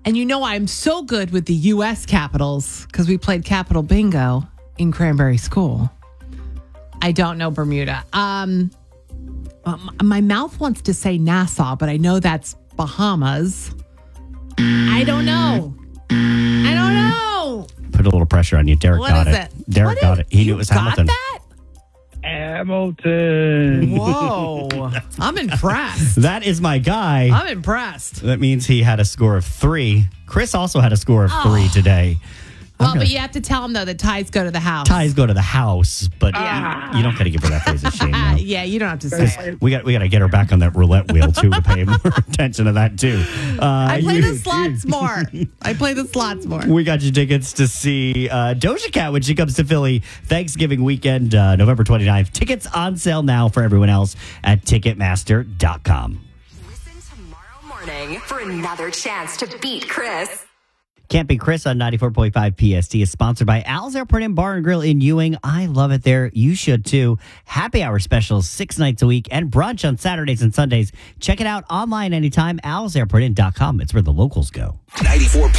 And I'm so good with the U.S. capitals because we played Capital Bingo in Cranberry School. I don't know Bermuda. My mouth wants to say Nassau, but I know that's Bahamas. I don't know. Put a little pressure on you. Derek got it. Derek got it. He knew it was Hamilton. That? Hamilton. Whoa. I'm impressed. That is my guy. I'm impressed. That means he had a score of 3. Chris also had a score of 3 today. Well, but you have to tell him, though, that ties go to the house. Ties go to the house, but you don't got to give her that phrase of shame. No. Yeah, you don't have to say it. We got to get her back on that roulette wheel, too, to pay more attention to that, too. I play the slots more. We got you tickets to see Doja Cat when she comes to Philly Thanksgiving weekend, November 29th. Tickets on sale now for everyone else at Ticketmaster.com. Listen tomorrow morning for another chance to beat Chris. Can't Be Chris on 94.5 PST is sponsored by Al's Airport and Bar and Grill in Ewing. I love it there. You should too. Happy hour specials 6 nights a week and brunch on Saturdays and Sundays. Check it out online anytime. Al'sAirportIn.com. It's where the locals go. 94.